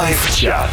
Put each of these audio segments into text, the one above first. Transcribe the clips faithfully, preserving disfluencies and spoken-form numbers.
Лайв-чат.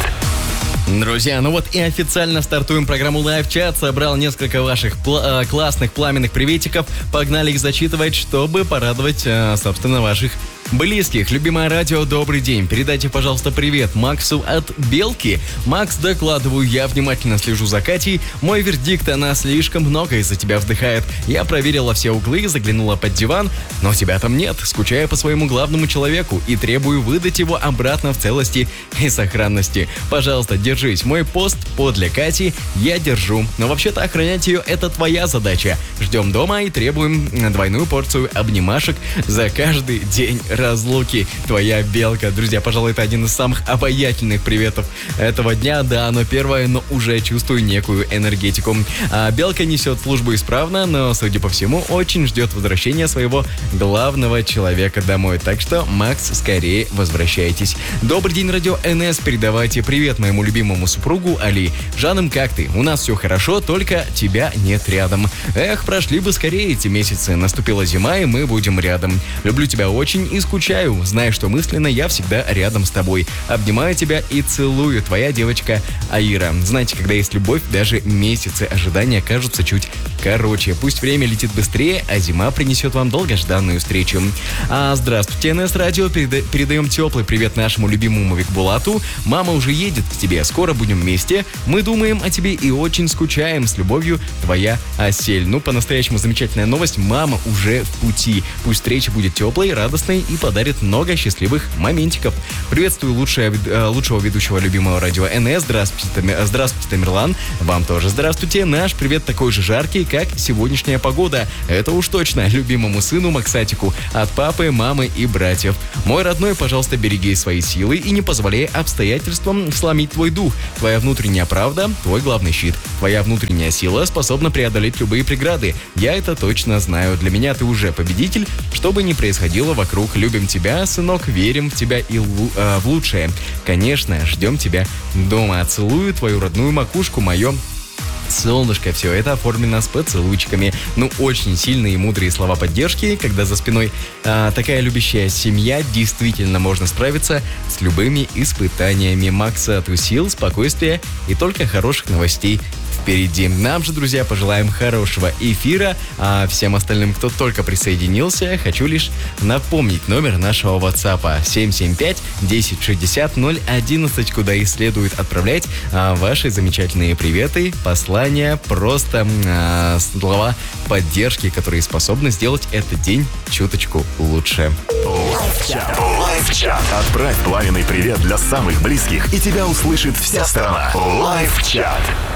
Друзья, ну вот и официально стартуем программу Лайв-чат. Собрал несколько ваших пла- классных пламенных приветиков. Погнали их зачитывать, чтобы порадовать, собственно, ваших близких. Любимое радио, добрый день. Передайте, пожалуйста, привет Максу от Белки. Макс, докладываю, я внимательно слежу за Катей. Мой вердикт, она слишком много из-за тебя вздыхает. Я проверила все углы, заглянула под диван, но тебя там нет. Скучаю по своему главному человеку и требую выдать его обратно в целости и сохранности. Пожалуйста, держись. Мой пост подле Кати я держу. Но вообще-то охранять ее — это твоя задача. Ждем дома и требуем двойную порцию обнимашек за каждый день разлуки. Твоя Белка. Друзья, пожалуй, это один из самых обаятельных приветов этого дня. Да, оно первое, но уже чувствую некую энергетику. А Белка несет службу исправно, но, судя по всему, очень ждет возвращения своего главного человека домой. Так что, Макс, скорее возвращайтесь. Добрый день, радио эн эс. Передавайте привет моему любимому супругу Али. Жаным, как ты? У нас все хорошо, только тебя нет рядом. Эх, прошли бы скорее эти месяцы. Наступила зима, и мы будем рядом. Люблю тебя очень и скучаю. Знаю, что мысленно я всегда рядом с тобой. Обнимаю тебя и целую. Твоя девочка Аира. Знаете, когда есть любовь, даже месяцы ожидания кажутся чуть короче. Пусть время летит быстрее, а зима принесет вам долгожданную встречу. А здравствуйте, эн эс Радио. Переда- передаем теплый привет нашему любимому Викбулату. Мама уже едет к тебе. Скоро будем вместе. Мы думаем о тебе и очень скучаем. С любовью, твоя Асель. Ну, по-настоящему замечательная новость. Мама уже в пути. Пусть встреча будет теплой, радостной и подарит много счастливых моментиков. Приветствую лучшее, лучшего ведущего любимого радио эн эс. Здравствуйте, здравствуйте, Тамерлан. Вам тоже здравствуйте. Наш привет такой же жаркий, как сегодняшняя погода. Это уж точно любимому сыну Максатику от папы, мамы и братьев. Мой родной, пожалуйста, береги свои силы и не позволяй обстоятельствам сломить твой дух. Твоя внутренняя правда — твой главный щит. Твоя внутренняя сила способна преодолеть любые преграды. Я это точно знаю. Для меня ты уже победитель. Что бы ни происходило вокруг, любим тебя, сынок, верим в тебя и лу- э, в лучшее. Конечно, ждем тебя дома. Целую твою родную макушку, мое солнышко. Все это оформлено с поцелуйчиками. Ну, очень сильные и мудрые слова поддержки, когда за спиной а, такая любящая семья, действительно можно справиться с любыми испытаниями. Макса, от сил, спокойствия и только хороших новостей впереди. Нам же, друзья, пожелаем хорошего эфира, а всем остальным, кто только присоединился, хочу лишь напомнить номер нашего WhatsApp семь семь пять десять шестьдесят ноль одиннадцать, куда и следует отправлять а, ваши замечательные приветы, послания, просто а, слова поддержки, которые способны сделать этот день чуточку лучше. Лайв-чат. Лайв-чат. Отправь пламенный привет для самых близких, и тебя услышит вся страна. Лайв-чат.